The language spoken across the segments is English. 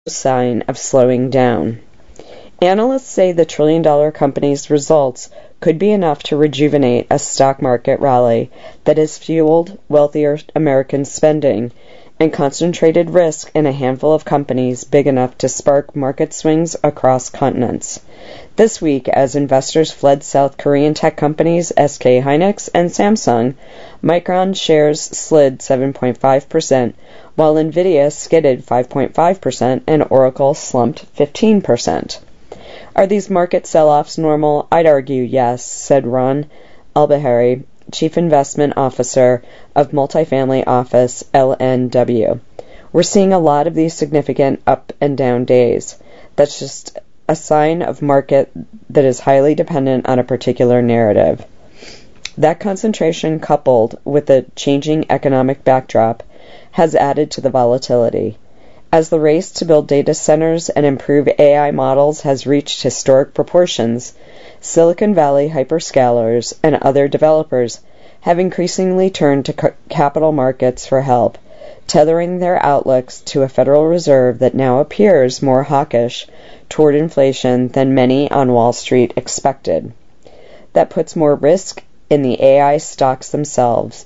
sign of slowing down. Analysts say the trillion-dollar company's results could be enough to rejuvenate a stock market rally that has fueled wealthier Americans' spending and concentrated risk in a handful of companies big enough to spark market swings across continents. This week, as investors fled South Korean tech companies SK Hynix and Samsung, Micron shares slid 7.5%, while Nvidia skidded 5.5% and Oracle slumped 15%. Are these market sell-offs normal? I'd argue yes, said Ron Albahari, Chief Investment Officer of multifamily office LNW. We're seeing a lot of these significant up and down days. That's just a sign of market that is highly dependent on a particular narrative. That concentration, coupled with the changing economic backdrop, has added to the volatility. As the race to build data centers and improve AI models has reached historic proportions, Silicon Valley hyperscalers and other developers have increasingly turned to capital markets for help, tethering their outlooks to a Federal Reserve that now appears more hawkish toward inflation than many on Wall Street expected. That puts more risk in the AI stocks themselves,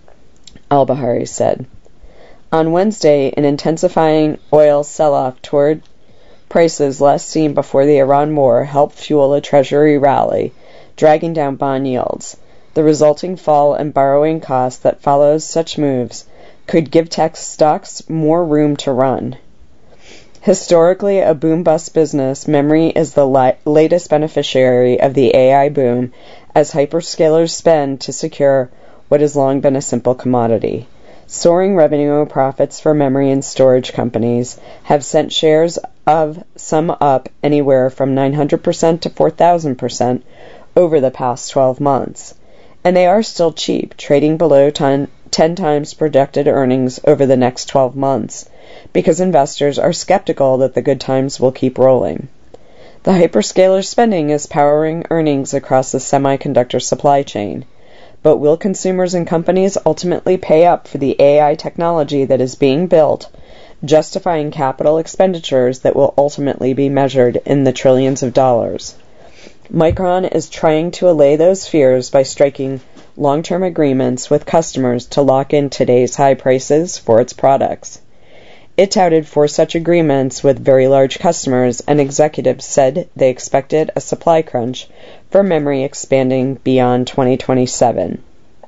Albahari said. On Wednesday, an intensifying oil sell-off toward prices last seen before the Iran war helped fuel a Treasury rally, dragging down bond yields. The resulting fall in borrowing costs that follows such moves could give tech stocks more room to run. Historically a boom-bust business, memory is the latest beneficiary of the AI boom as hyperscalers spend to secure what has long been a simple commodity. Soaring revenue and profits for memory and storage companies have sent shares of some up anywhere from 900% to 4,000% over the past 12 months. And they are still cheap, trading below 10 times projected earnings over the next 12 months, because investors are skeptical that the good times will keep rolling. The hyperscaler spending is powering earnings across the semiconductor supply chain. But will consumers and companies ultimately pay up for the AI technology that is being built, justifying capital expenditures that will ultimately be measured in the trillions of dollars? Micron is trying to allay those fears by striking long-term agreements with customers to lock in today's high prices for its products. It touted 4 such agreements with very large customers, and executives said they expected a supply crunch for memory expanding beyond 2027.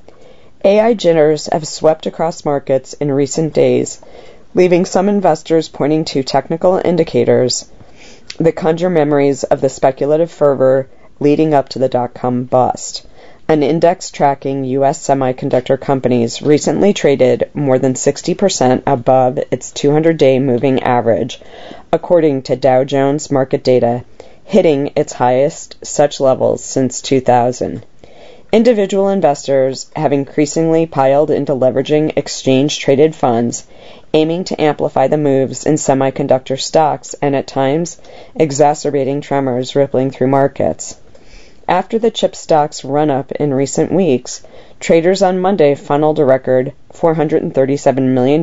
AI jitters have swept across markets in recent days, leaving some investors pointing to technical indicators that conjure memories of the speculative fervor leading up to the dot-com bust. An index tracking U.S. semiconductor companies recently traded more than 60% above its 200-day moving average, according to Dow Jones market data, hitting its highest such levels since 2000. Individual investors have increasingly piled into leveraging exchange-traded funds, aiming to amplify the moves in semiconductor stocks and at times exacerbating tremors rippling through markets. After the chip stocks run-up in recent weeks, traders on Monday funneled a record $437 million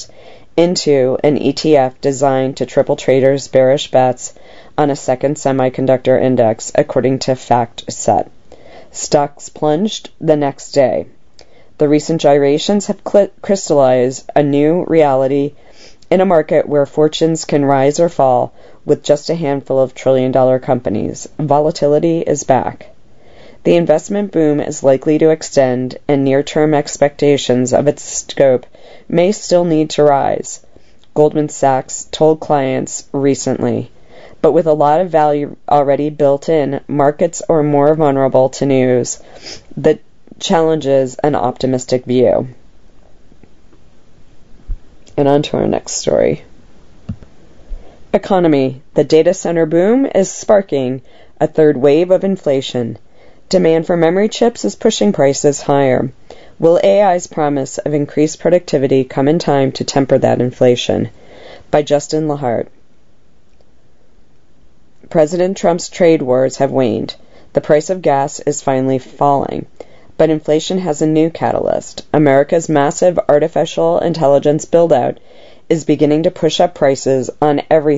into an ETF designed to triple traders' bearish bets on a second semiconductor index, according to FactSet. Stocks plunged the next day. The recent gyrations have crystallized a new reality in a market where fortunes can rise or fall with just a handful of trillion-dollar companies. Volatility is back. The investment boom is likely to extend, and near-term expectations of its scope may still need to rise, Goldman Sachs told clients recently. But with a lot of value already built in, markets are more vulnerable to news that challenges an optimistic view. And on to our next story. Economy. The data center boom is sparking a third wave of inflation. Demand for memory chips is pushing prices higher. Will AI's promise of increased productivity come in time to temper that inflation? By Justin Lahart. President Trump's trade wars have waned. The price of gas is finally falling. But inflation has a new catalyst. America's massive artificial intelligence build-out is beginning to push up prices on everything